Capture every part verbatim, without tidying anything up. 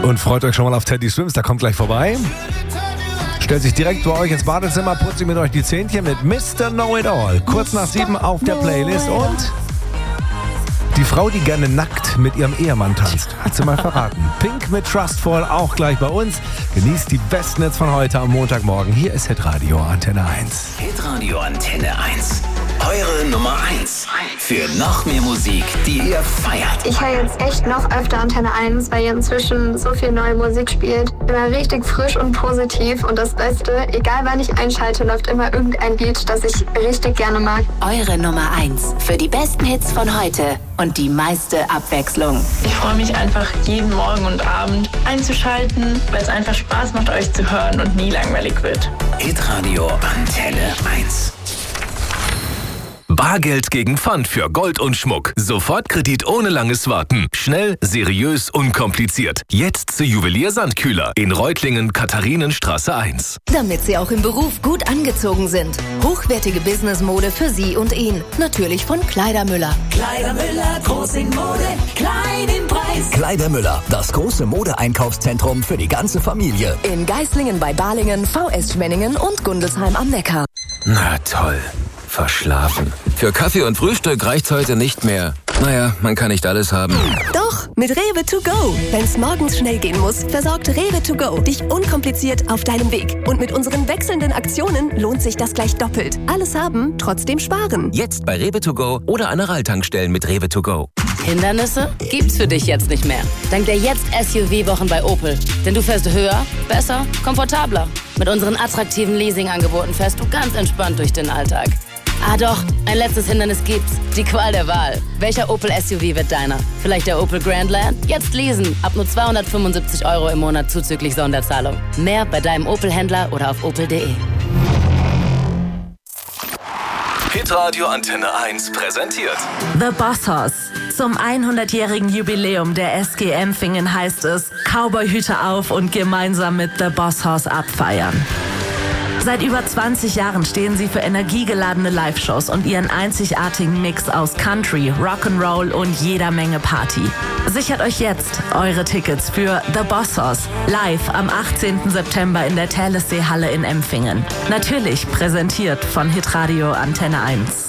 Und freut euch schon mal auf Teddy Swims, der kommt gleich vorbei. Stellt sich direkt bei euch ins Badezimmer, putzt sich mit euch die Zähnchen mit Mister Know-It-All. Kurz nach sieben auf der Playlist und die Frau, die gerne nackt mit ihrem Ehemann tanzt, hat sie mal verraten. Pink mit Trustful auch gleich bei uns. Genießt die besten Hits von heute am Montagmorgen. Hier ist Hitradio Antenne eins. Hitradio Antenne eins. Eure Nummer eins. Für noch mehr Musik, die ihr feiert. Ich höre jetzt echt noch öfter Antenne eins, weil ihr inzwischen so viel neue Musik spielt. Immer richtig frisch und positiv. Und das Beste, egal wann ich einschalte, läuft immer irgendein Lied, das ich richtig gerne mag. Eure Nummer eins. Für die besten Hits von heute und die meiste Abwechslung. Ich freue mich einfach jeden Morgen und Abend einzuschalten, weil es einfach Spaß macht, euch zu hören und nie langweilig wird. Hitradio Antenne eins. Bargeld gegen Pfand für Gold und Schmuck. Sofortkredit ohne langes Warten. Schnell, seriös, unkompliziert. Jetzt zu Juwelier Sandkühler in Reutlingen, Katharinenstraße eins. Damit Sie auch im Beruf gut angezogen sind. Hochwertige Businessmode für Sie und ihn. Natürlich von Kleidermüller. Kleidermüller, groß in Mode, klein im Preis. Kleidermüller, das große Modeeinkaufszentrum für die ganze Familie. In Geislingen bei Balingen, V S Schwenningen und Gundelsheim am Neckar. Na toll. Verschlafen. Für Kaffee und Frühstück reicht's heute nicht mehr. Naja, man kann nicht alles haben. Doch, mit Rewe to go. Wenn's morgens schnell gehen muss, versorgt Rewe to go dich unkompliziert auf deinem Weg. Und mit unseren wechselnden Aktionen lohnt sich das gleich doppelt. Alles haben, trotzdem sparen. Jetzt bei Rewe to go oder an der Ralltankstellen mit Rewe to go. Hindernisse gibt's für dich jetzt nicht mehr. Dank der Jetzt S U V-Wochen bei Opel. Denn du fährst höher, besser, komfortabler. Mit unseren attraktiven Leasing-Angeboten fährst du ganz entspannt durch den Alltag. Ah doch, ein letztes Hindernis gibt's. Die Qual der Wahl. Welcher Opel S U V wird deiner? Vielleicht der Opel Grandland? Jetzt leasen. Ab nur zweihundertfünfundsiebzig Euro im Monat zuzüglich Sonderzahlung. Mehr bei deinem Opel-Händler oder auf opel punkt de. Hitradio Antenne eins präsentiert The Boss Hoss. Zum hundertjährigen Jubiläum der S G Empfingen heißt es, Cowboyhüte auf und gemeinsam mit The Boss Hoss abfeiern. Seit über zwanzig Jahren stehen sie für energiegeladene Live-Shows und ihren einzigartigen Mix aus Country, Rock'n'Roll und jeder Menge Party. Sichert euch jetzt eure Tickets für The Boss Hoss live am achtzehnten September in der Thalessee-Halle in Empfingen. Natürlich präsentiert von Hitradio Antenne eins.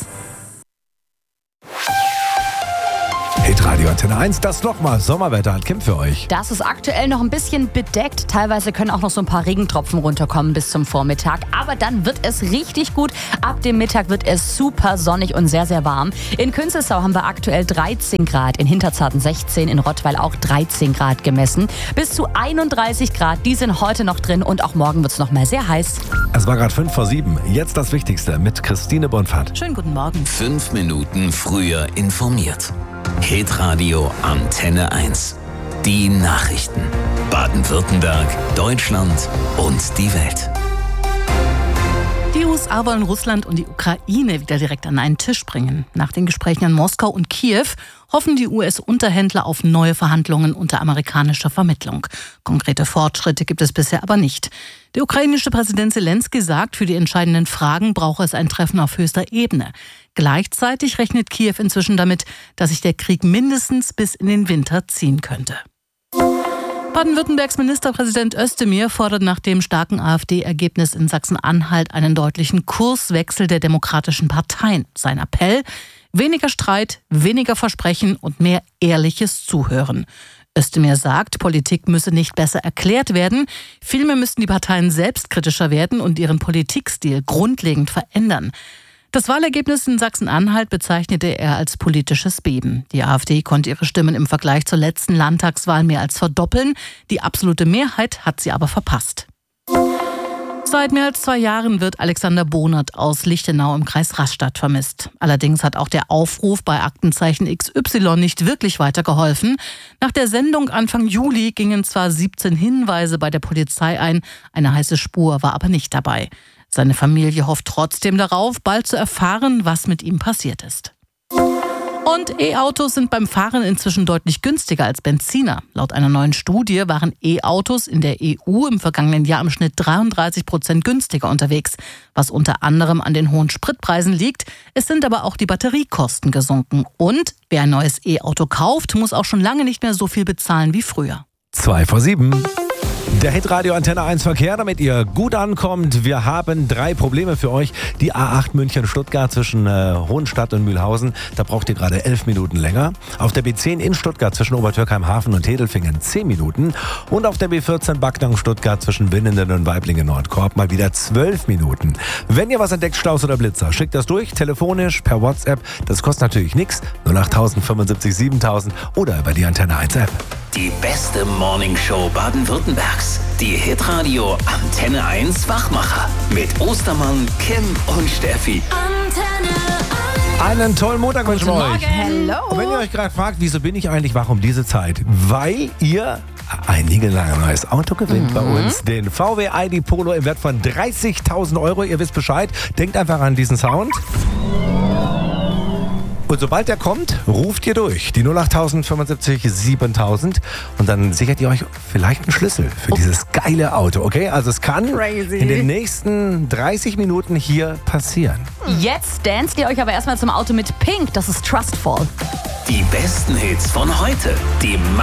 Hitradio Antenne eins, das nochmal Sommerwetter hat Kim für euch. Das ist aktuell noch ein bisschen bedeckt. Teilweise können auch noch so ein paar Regentropfen runterkommen bis zum Vormittag. Aber dann wird es richtig gut. Ab dem Mittag wird es super sonnig und sehr, sehr warm. In Künzelsau haben wir aktuell dreizehn Grad, in Hinterzarten sechzehn, in Rottweil auch dreizehn Grad gemessen. Bis zu einunddreißig Grad, die sind heute noch drin und auch morgen wird es noch mal sehr heiß. Es war gerade fünf vor sieben. Jetzt das Wichtigste mit Christine Bonfahrt. Schönen guten Morgen. Fünf Minuten früher informiert. Hitradio Antenne eins. Die Nachrichten. Baden-Württemberg, Deutschland und die Welt. Die U S A wollen Russland und die Ukraine wieder direkt an einen Tisch bringen. Nach den Gesprächen in Moskau und Kiew hoffen die U S-Unterhändler auf neue Verhandlungen unter amerikanischer Vermittlung. Konkrete Fortschritte gibt es bisher aber nicht. Der ukrainische Präsident Zelensky sagt, für die entscheidenden Fragen brauche es ein Treffen auf höchster Ebene. Gleichzeitig rechnet Kiew inzwischen damit, dass sich der Krieg mindestens bis in den Winter ziehen könnte. Baden-Württembergs Ministerpräsident Özdemir fordert nach dem starken AfD-Ergebnis in Sachsen-Anhalt einen deutlichen Kurswechsel der demokratischen Parteien. Sein Appell: weniger Streit, weniger Versprechen und mehr ehrliches Zuhören. Özdemir sagt, Politik müsse nicht besser erklärt werden, vielmehr müssten die Parteien selbstkritischer werden und ihren Politikstil grundlegend verändern. Das Wahlergebnis in Sachsen-Anhalt bezeichnete er als politisches Beben. Die AfD konnte ihre Stimmen im Vergleich zur letzten Landtagswahl mehr als verdoppeln. Die absolute Mehrheit hat sie aber verpasst. Seit mehr als zwei Jahren wird Alexander Bonert aus Lichtenau im Kreis Rastatt vermisst. Allerdings hat auch der Aufruf bei Aktenzeichen X Y nicht wirklich weitergeholfen. Nach der Sendung Anfang Juli gingen zwar siebzehn Hinweise bei der Polizei ein, eine heiße Spur war aber nicht dabei. Seine Familie hofft trotzdem darauf, bald zu erfahren, was mit ihm passiert ist. Und E-Autos sind beim Fahren inzwischen deutlich günstiger als Benziner. Laut einer neuen Studie waren E-Autos in der E U im vergangenen Jahr im Schnitt dreiunddreißig Prozent günstiger unterwegs, was unter anderem an den hohen Spritpreisen liegt. Es sind aber auch die Batteriekosten gesunken. Und wer ein neues E-Auto kauft, muss auch schon lange nicht mehr so viel bezahlen wie früher. Zwei vor sieben. Der Hitradio Antenne eins Verkehr, damit ihr gut ankommt. Wir haben drei Probleme für euch. Die A acht München-Stuttgart zwischen äh, Hohenstadt und Mühlhausen. Da braucht ihr gerade elf Minuten länger. Auf der B zehn in Stuttgart zwischen Obertürkheim-Hafen und Hedelfingen zehn Minuten. Und auf der B vierzehn Backnang-Stuttgart zwischen Winnenden und Weiblingen-Nordkorb mal wieder zwölf Minuten. Wenn ihr was entdeckt, Staus oder Blitzer, schickt das durch, telefonisch, per WhatsApp. Das kostet natürlich nichts. null acht fünfundsiebzig siebentausend oder über die Antenne eins App. Die beste Morningshow Baden-Württembergs. Die Hitradio Antenne eins Wachmacher. Mit Ostermann, Kim und Steffi. Einen tollen Montag wünschen wir euch. Hello. Und wenn ihr euch gerade fragt, wieso bin ich eigentlich wach um diese Zeit? Weil ihr ein neues Auto gewinnt mhm. bei uns. Den V W I D Polo im Wert von dreißigtausend Euro. Ihr wisst Bescheid. Denkt einfach an diesen Sound. Und sobald der kommt, ruft ihr durch. Die null acht fünfundsiebzig siebentausend. Und dann sichert ihr euch vielleicht einen Schlüssel für oh. dieses geile Auto. Okay? Also es kann Crazy. in den nächsten dreißig Minuten hier passieren. Jetzt danst ihr euch aber erstmal zum Auto mit Pink. Das ist Trustfall. Die besten Hits von heute. Die